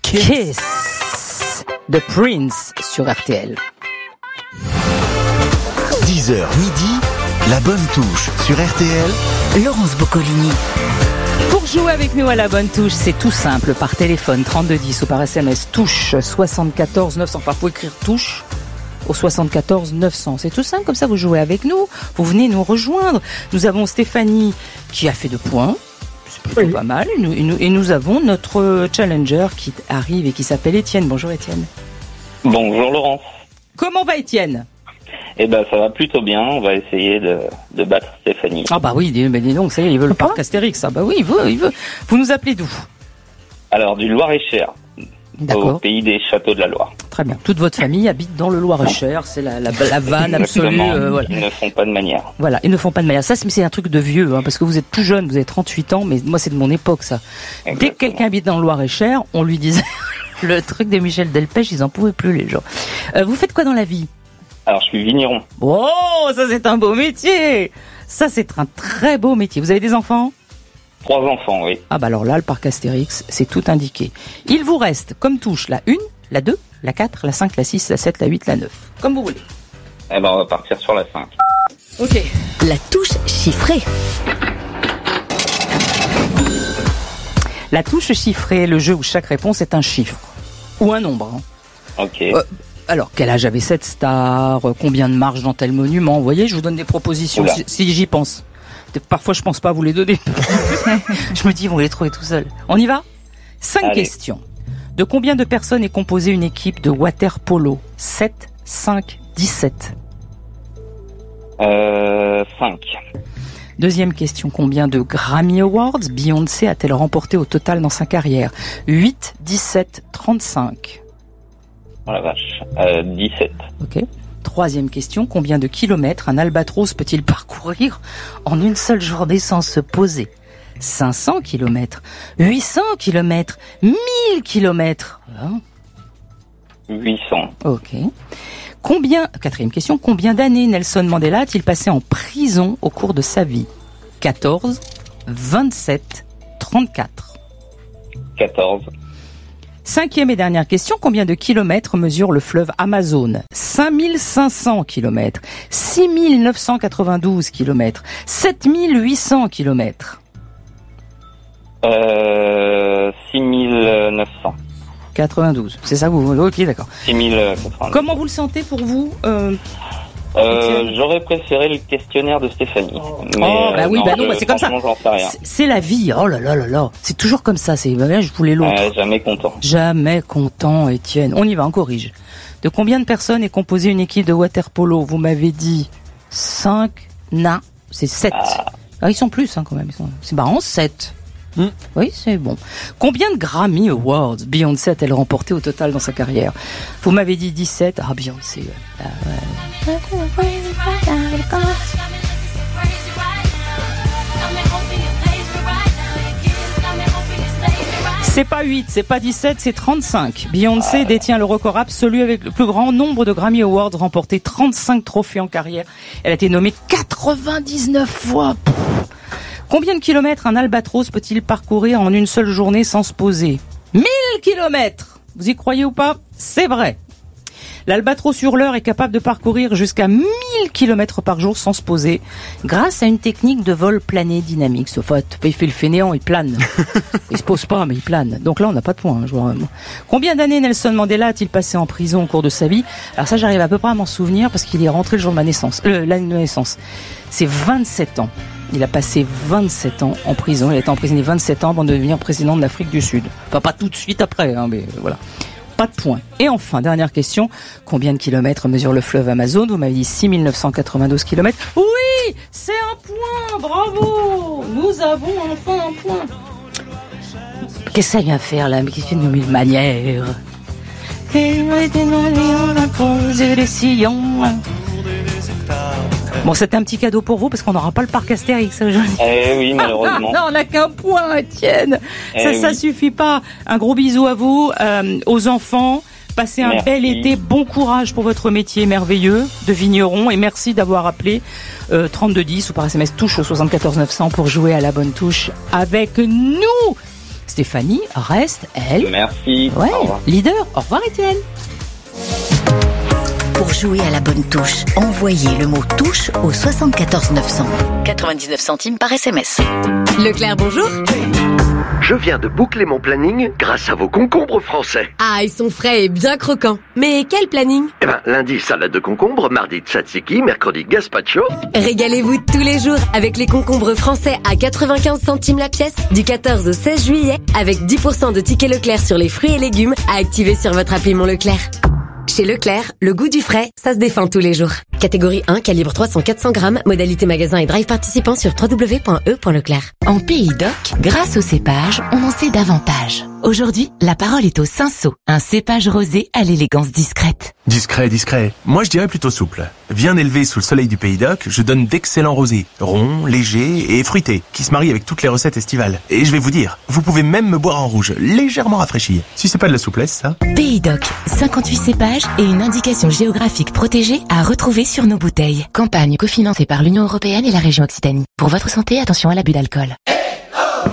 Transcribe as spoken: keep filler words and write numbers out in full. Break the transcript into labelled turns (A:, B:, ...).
A: Kiss de Prince sur R T L.
B: dix heures midi, la bonne touche sur R T L.
C: Laurence Boccolini.
A: Pour jouer avec nous à la bonne touche, c'est tout simple. Par téléphone, trente-deux dix ou par S M S, touche soixante-quatorze neuf cents. Enfin, faut écrire touche au soixante-quatorze neuf cents. C'est tout simple, comme ça vous jouez avec nous. Vous venez nous rejoindre. Nous avons Stéphanie qui a fait deux points. C'est plutôt oui. pas mal. Et nous, et, nous, et nous avons notre challenger qui arrive et qui s'appelle Étienne. Bonjour Étienne.
D: Bonjour Laurence.
A: Comment va Étienne ?
D: Eh ben ça va plutôt bien, on va essayer de, de battre Stéphanie.
A: Ah bah oui, dis, bah dis donc, ça y est, il veut le parc Astérix, ah bah oui, il veut, il veut. Vous nous appelez d'où ?
D: Alors du Loir-et-Cher,
A: D'accord.
D: Au pays des châteaux de la Loire.
A: Très bien, toute votre famille habite dans le Loir-et-Cher, c'est la, la, la vanne absolue. Euh, voilà.
D: Ils ne font pas de manière.
A: Voilà, ils ne font pas de manière. Ça, c'est un truc de vieux, hein, parce que vous êtes tout jeune, vous avez trente-huit ans, mais moi c'est de mon époque ça. Exactement. Dès que quelqu'un habite dans le Loir-et-Cher, on lui disait le truc de Michel Delpech, ils en pouvaient plus les gens. Euh, vous faites quoi dans la vie ?
D: Alors, je suis vigneron.
A: Oh, ça c'est un beau métier. Ça c'est un très beau métier. Vous avez des enfants ?
D: Trois enfants, oui.
A: Ah bah alors là, le parc Astérix, c'est tout indiqué. Il vous reste comme touche la une, la deux, la quatre, la cinq, la six, la sept, la huit, la neuf. Comme vous voulez.
D: Eh ben, on va partir sur la cinq.
A: Ok.
C: La touche chiffrée.
A: La touche chiffrée est le jeu où chaque réponse est un chiffre. Ou un nombre. Hein.
D: Ok.
A: Euh, Alors, quel âge avait cette star ? Combien de marches dans tel monument ? Vous voyez, je vous donne des propositions si, si j'y pense. Parfois, je pense pas à vous les donner. Je me dis, ils vont les trouver tout seuls. On y va ? Cinq Allez. questions. De combien de personnes est composée une équipe de water polo ? sept, cinq, dix-sept.
D: Euh, cinq.
A: Deuxième question. Combien de Grammy Awards Beyoncé a-t-elle remporté au total dans sa carrière ? huit, dix-sept, trente-cinq.
D: Oh la vache. Euh, dix-sept.
A: Ok. Troisième question. Combien de kilomètres un albatros peut-il parcourir en une seule journée sans se poser ? cinq cents kilomètres, huit cents kilomètres, mille kilomètres. Hein ?
D: huit cents.
A: Ok. Combien, quatrième question, combien d'années Nelson Mandela a-t-il passé en prison au cours de sa vie ? quatorze, vingt-sept, trente-quatre.
D: quatorze.
A: Cinquième et dernière question, combien de kilomètres mesure le fleuve Amazone ? cinq mille cinq cents kilomètres, six mille neuf cent quatre-vingt-douze kilomètres, sept mille huit cents kilomètres.
D: Euh, six mille neuf cents.
A: quatre-vingt-douze, c'est ça que vous voulez ? Ok, d'accord.
D: six mille quatre-vingt-douze.
A: Comment vous le sentez pour vous euh,
D: Euh, j'aurais préféré le questionnaire de Stéphanie.
A: Oh,
D: Mais,
A: oh bah oui,
D: non,
A: bah non,
D: je,
A: bah c'est comme ça. C'est, c'est la vie. Oh là là là là. C'est toujours comme ça. C'est, bah, je voulais l'autre.
D: Euh, jamais content.
A: Jamais content, Étienne. On y va, on corrige. De combien de personnes est composée une équipe de water polo ? Vous m'avez dit cinq. Non, c'est sept. Ah. Ah, ils sont plus, hein, quand même. Ils sont... C'est marrant, sept. Hmm. Oui, c'est bon. Combien de Grammy Awards Beyoncé a-t-elle remporté au total dans sa carrière ? Vous m'avez dit dix-sept. Ah, Beyoncé. Ah, ouais. C'est pas huit, c'est pas dix-sept, c'est trente-cinq. Beyoncé ah. détient le record absolu avec le plus grand nombre de Grammy Awards, remporté trente-cinq trophées en carrière. Elle a été nommée quatre-vingt-dix-neuf fois. Pff. Combien de kilomètres un albatros peut-il parcourir en une seule journée sans se poser ? mille kilomètres ! Vous y croyez ou pas ? C'est vrai. L'albatros hurleur est capable de parcourir jusqu'à mille kilomètres par jour sans se poser, grâce à une technique de vol plané dynamique. Sauf il fait le fainéant, il plane. Il se pose pas, mais il plane. Donc là, on n'a pas de point. Hein, je vois. Combien d'années Nelson Mandela a-t-il passé en prison au cours de sa vie ? Alors ça, j'arrive à peu près à m'en souvenir parce qu'il est rentré le jour de ma naissance, euh, l'année de ma naissance. C'est vingt-sept ans. Il a passé vingt-sept ans en prison. Il a été emprisonné vingt-sept ans avant de devenir président de l'Afrique du Sud. Enfin, pas tout de suite après, hein, mais voilà. Pas de point. Et enfin, dernière question. Combien de kilomètres mesure le fleuve Amazone ? Vous m'avez dit six mille neuf cent quatre-vingt-douze kilomètres. Oui, c'est un point. Bravo. Nous avons enfin un point. Qu'est-ce que ça vient faire là ? Mais qu'est-ce que nous met de manière ? On a posé des sillons. Bon, c'était un petit cadeau pour vous parce qu'on n'aura pas le parc Astérix aujourd'hui.
D: Eh oui, malheureusement.
A: Non, on n'a qu'un point, Étienne.
D: Eh
A: ça,
D: oui.
A: ça suffit pas. Un gros bisou à vous, euh, aux enfants. Passez un
D: merci.
A: bel été. Bon courage pour votre métier merveilleux de vigneron et merci d'avoir appelé euh, trente-deux dix ou par S M S touche au soixante-quatorze neuf cents pour jouer à la bonne touche avec nous. C'était Stéphanie reste, elle...
D: Merci.
A: Ouais,
D: Au revoir.
A: leader. Au revoir, Étienne.
C: Pour jouer à la bonne touche, envoyez le mot touche au soixante-quatorze neuf cents. quatre-vingt-dix-neuf centimes par S M S.
E: Leclerc, bonjour.
F: Je viens de boucler mon planning grâce à vos concombres français.
E: Ah, ils sont frais et bien croquants. Mais quel planning?
F: Eh ben, lundi, salade de concombre, mardi, tzatziki, mercredi, gazpacho.
E: Régalez-vous tous les jours avec les concombres français à quatre-vingt-quinze centimes la pièce du quatorze au seize juillet avec dix pour cent de tickets Leclerc sur les fruits et légumes à activer sur votre appli Mon Leclerc. Chez Leclerc, le goût du frais, ça se défend tous les jours. Catégorie un, calibre trois cents à quatre cents grammes, modalité magasin et drive participant sur w w w point e point leclerc.
C: En Pays d'Oc, grâce au cépage, on en sait davantage. Aujourd'hui, la parole est au Cinsault, un cépage rosé à l'élégance discrète.
G: Discret, discret. Moi, je dirais plutôt souple. Bien élevé sous le soleil du Pays d'Oc, je donne d'excellents rosés, ronds, légers et fruités, qui se marient avec toutes les recettes estivales. Et je vais vous dire, vous pouvez même me boire en rouge, légèrement rafraîchi. Si c'est pas de la souplesse, ça.
C: Pays d'Oc, cinquante-huit cépages et une indication géographique protégée à retrouver sur nos bouteilles. Campagne cofinancée par l'Union européenne et la région Occitanie. Pour votre santé, attention à l'abus d'alcool.